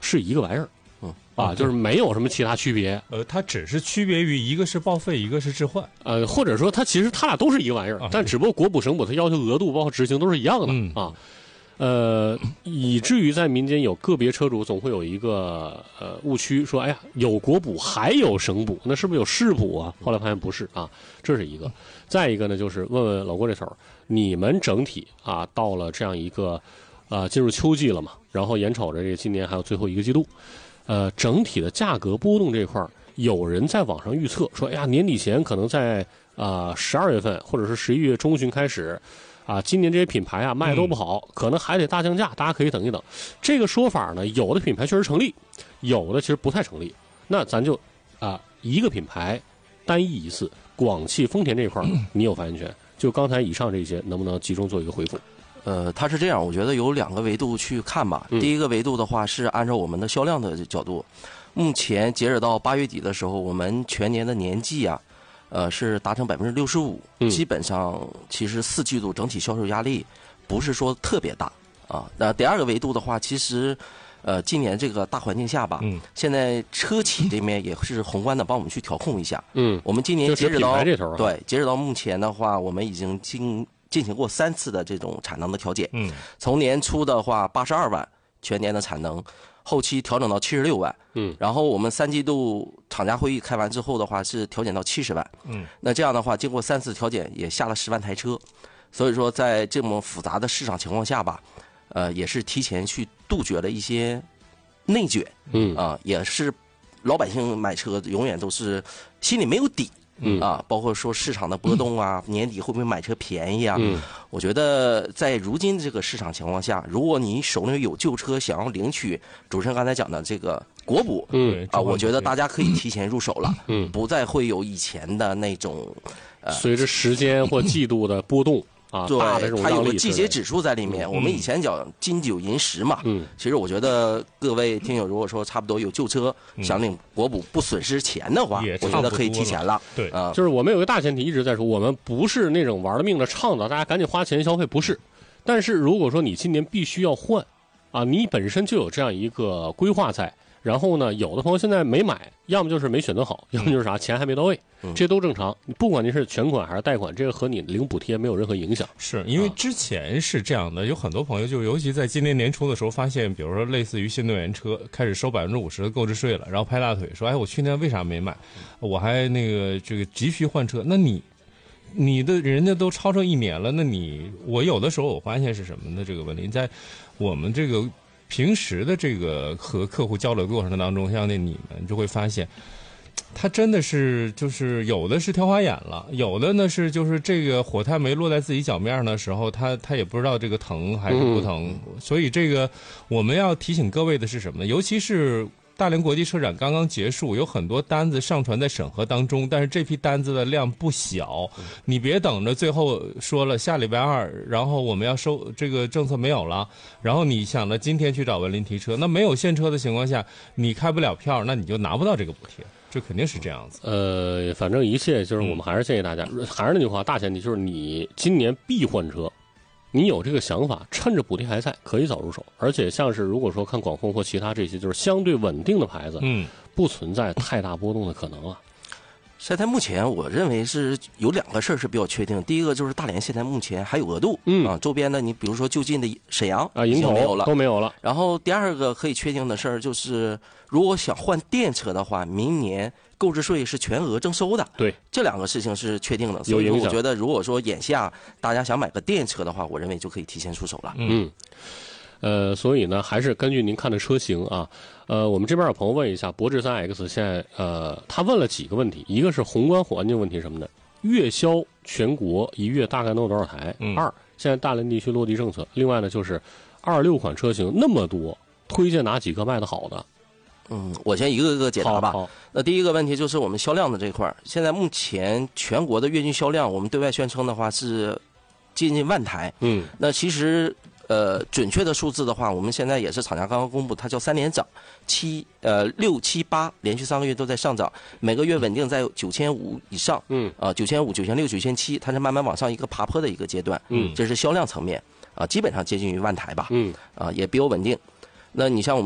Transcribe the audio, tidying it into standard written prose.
是一个玩意儿。就是没有什么其他区别。 它只是区别于一个是报废，一个是置换。 或者说其实它俩都是一个玩意儿，但只不过国补省补它要求额度包括执行都是一样的以至于在民间有个别车主总会有一个误区，说哎呀有国补还有省补，那是不是有市补啊？后来发现不是啊，这是一个。再一个呢，就是问问老郭这头，你们整体到了这样一个进入秋季了嘛，然后眼瞅着这今年还有最后一个季度。整体的价格波动这块有人在网上预测说，哎呀，年底前可能在12月份或者是11月中旬开始今年这些品牌卖都不好，可能还得大降价，大家可以等一等。这个说法呢，有的品牌确实成立，有的其实不太成立。那咱就一个品牌单一一次，广汽丰田这块你有发言权。就刚才以上这些，能不能集中做一个回复？ 它是这样，我觉得有2个维度去看吧。第一个维度的话是按照我们的销量的角度，目前截止到8月底的时候，我们全年的年季是达成65%，基本上其实4季度整体销售压力不是说特别大那第2个维度的话，其实今年这个大环境下吧，现在车企这边也是宏观的帮我们去调控一下。我们今年截止到截止到目前的话，我们已经进行过3次的这种产能的调减。从年初的话82万全年的产能，后期调整到76万。然后我们3季度厂家会议开完之后的话是调减到70万。那这样的话，经过3次调减，也下了10万台车。所以说，在这么复杂的市场情况下吧，也是提前去杜绝了一些内卷。也是老百姓买车永远都是心里没有底。包括说市场的波动年底会不会买车便宜我觉得在如今这个市场情况下，如果你手里有旧车，想要领取主持人刚才讲的这个国补，我觉得大家可以提前入手了，不再会有以前的那种随着时间或季度的波动。 对，它有个季节指数在里面。我们以前讲金九银十嘛。其实我觉得各位听友，如果说差不多有旧车，想领国补不损失钱的话，我觉得可以提前了。 对就是我们有个大前提一直在说，我们不是那种玩了命的倡导大家赶紧花钱消费，不是。但是如果说你今年必须要换你本身就有这样一个规划在。然后呢，有的朋友现在没买，要么就是没选择好，要么就是钱还没到位，这都正常。不管您是全款还是贷款，这个和你领补贴没有任何影响。 是因为之前是这样的，有很多朋友就尤其在今年年初的时候发现，比如说类似于新能源车开始收50%的购置税了，然后拍大腿说：“哎，我去年为啥没买？我还这个急需换车。”那你的人家都超车1年了，那我有的时候我发现是什么呢？这个问题在我们这个。平时的这个和客户交流过程当中，像你们就会发现，他真的是就是有的是挑花眼了，有的呢是就是这个火炭没落在自己脚面上的时候，他也不知道这个疼还是不疼。所以这个我们要提醒各位的是什么呢？尤其是大连国际车展刚刚结束，有很多单子上传在审核当中，但是这批单子的量不小，你别等着最后说了下礼拜2，然后我们要收这个政策没有了，然后你想着今天去找文林提车，那没有现车的情况下，你开不了票，那你就拿不到这个补贴，这肯定是这样子。 反正一切就是我们还是建议大家，还是那句话，大前提就是你今年必换车。你有这个想法，趁着补贴还在，可以早入手。而且像是如果说看广丰或其他这些，就是相对稳定的牌子，不存在太大波动的可能了。 现在目前我认为是有2个事儿是比较确定。第一个就是大连现在目前还有额度，周边的你比如说就近的沈阳营口没有了， 都没有了。 然后第2个可以确定的事儿就是，如果想换电车的话，明年购置税是全额征收的。 对， 这2个事情是确定的。所以我觉得，如果说眼下大家想买个电车的话，我认为就可以提前出手了。 所以呢，还是根据您看的车型我们这边有朋友问一下，博智 3X 现在他问了几个问题，一个是宏观环境问题什么的，月销全国1月大概能有多少台？2，现在大连地区落地政策。另外呢，就是26款车型那么多，推荐哪几个卖得好的？ 我先一个个解答吧。那第一个问题就是我们销量的这块，现在目前全国的月均销量，我们对外宣称的话是接近万台。那其实准确的数字的话，我们现在也是厂家刚刚公布，它叫3连涨，6、7、8连续3个月都在上涨，每个月稳定在9500以上。9500、9600、9700，它是慢慢往上一个爬坡的一个阶段。这是销量层面基本上接近于万台吧。也比较稳定。那你像我们